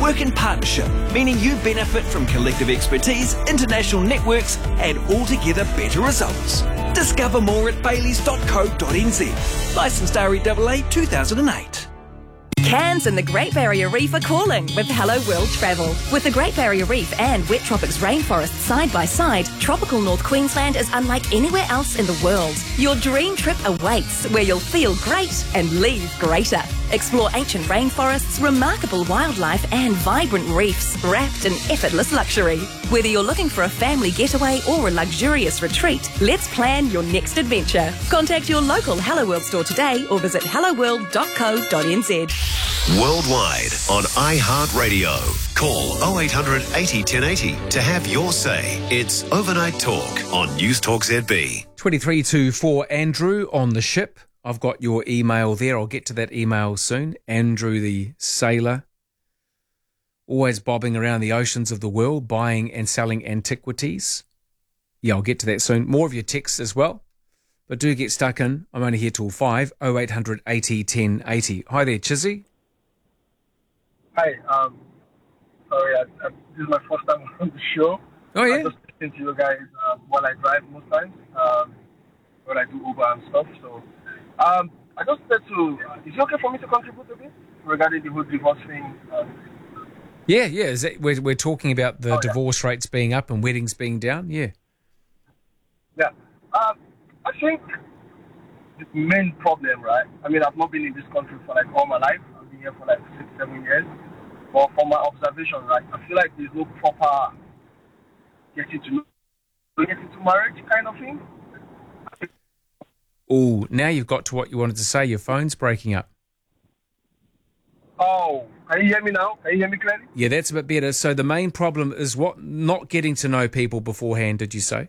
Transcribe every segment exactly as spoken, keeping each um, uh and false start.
work in partnership, meaning you benefit from collective expertise, international networks, and altogether better results. Discover more at baileys dot co dot n z. Licensed R E A A two thousand eight. Cairns and the Great Barrier Reef are calling with Hello World Travel. With the Great Barrier Reef and Wet Tropics rainforest side by side, tropical North Queensland is unlike anywhere else in the world. Your dream trip awaits, where you'll feel great and leave greater. Explore ancient rainforests, remarkable wildlife and vibrant reefs wrapped in effortless luxury. Whether you're looking for a family getaway or a luxurious retreat, let's plan your next adventure. Contact your local Hello World store today or visit hello world dot co dot n z. Worldwide on iHeartRadio. Call oh eight hundred eighty ten eighty to have your say. It's Overnight Talk on News Talk Z B. twenty-three to four, Andrew on the ship. I've got your email there. I'll get to that email soon. Andrew the sailor, always bobbing around the oceans of the world, buying and selling antiquities. Yeah, I'll get to that soon. More of your texts as well. But do get stuck in. I'm only here till five. oh eight hundred eighty ten eighty. Hi there, Chizzy. Hi. Um, sorry, I, I, this is my first time on the show. Oh, yeah? I just listen to you guys uh, while I drive most times, um, when I do Uber and stuff. So um, I just wanted to, uh, is it okay for me to contribute a bit regarding the whole divorce thing? Um, Yeah, yeah. Is that, we're, we're talking about the Oh, yeah. divorce rates being up and weddings being down. Yeah. Yeah. Um, I think the main problem, right? I mean, I've not been in this country for like all my life. I've been here for like six, seven years. But from my observation, right, I feel like there's no proper getting to know, getting to marriage kind of thing. Oh, now you've got to what you wanted to say. Your phone's breaking up. Oh, can you hear me now? Can you hear me clearly? Yeah, that's a bit better. So the main problem is what? Not getting to know people beforehand, did you say?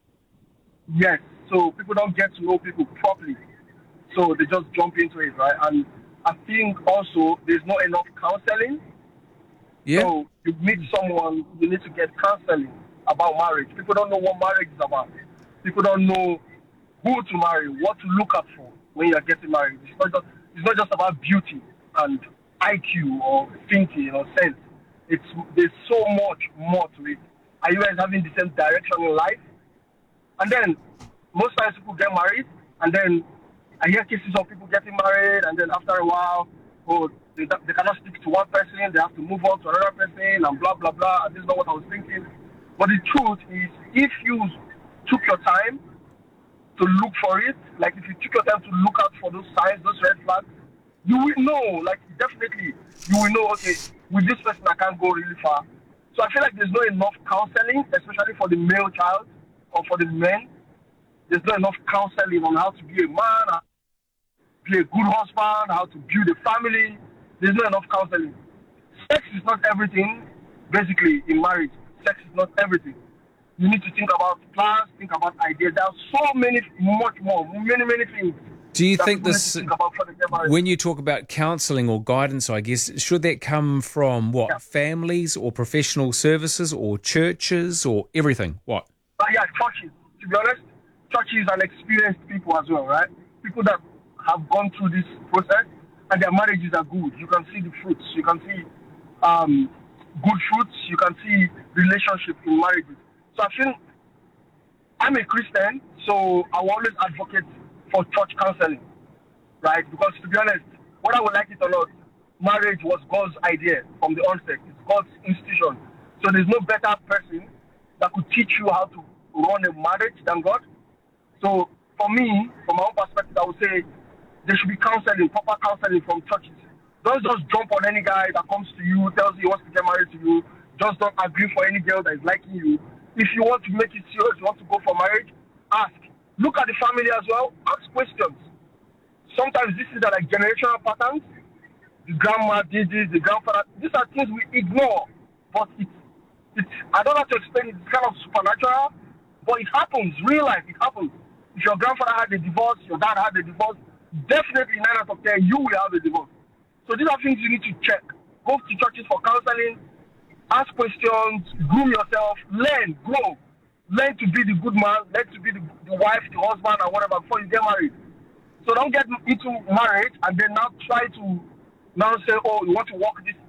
Yes. So people don't get to know people properly. So they just jump into it, right? And I think also there's not enough counseling. Yeah. So you meet someone, you need to get counseling about marriage. People don't know what marriage is about. People don't know who to marry, what to look out for when you're getting married. It's not just, it's not just about beauty and I Q or thinking or sense. It's there's so much more to it. Are you guys having the same direction in life? And then most times people get married, and then I hear cases of people getting married, and then after a while, oh, they, they cannot stick to one person, they have to move on to another person, and blah, blah, blah. And this is not what I was thinking. But the truth is, if you took your time to look for it, like if you took your time to look out for those signs, those red flags, you will know, like definitely, you will know, okay, with this person I can't go really far. So I feel like there's not enough counseling, especially for the male child or for the men. There's not enough counseling on how to be a man, how to be a good husband, how to build a family. There's not enough counseling. Sex is not everything, basically, in marriage. Sex is not everything. You need to think about plans, think about ideas. There are so many, much more, many, many things. Do you that think people this, need to think about before they get married. when you talk about counselling or guidance, I guess, should that come from what, Yeah. families or professional services or churches or everything? What? But yeah, churches, to be honest, churches and experienced people as well, right? People that have gone through this process and their marriages are good. You can see the fruits. You can see um, good fruits. You can see relationship in marriages. So I feel I'm a Christian, so I will always advocate for church counseling, right? Because to be honest, whether I would like it or not, marriage was God's idea from the onset. It's God's institution. So there's no better person that could teach you how to run a marriage than God. So for me, from my own perspective, I would say there should be counseling, proper counseling from churches. Don't just jump on any guy that comes to you, tells you he wants to get married to you. Just don't agree for any girl that is liking you. If you want to make it serious, you want to go for marriage, ask. Look at the family as well. Ask questions. Sometimes this is like generational patterns. The grandma did this, the grandfather. These are things we ignore. But it's, it's I don't have to explain it. It's kind of supernatural. But it happens. Real life, it happens. If your grandfather had a divorce, your dad had a divorce, definitely nine out of ten, you will have a divorce. So these are things you need to check. Go to churches for counseling. Ask questions. Groom yourself. Learn. Grow. Learn to be the good man, learn to be the, the wife, the husband, or whatever before you get married. So don't get into marriage and then now try to now say, oh, you want to work this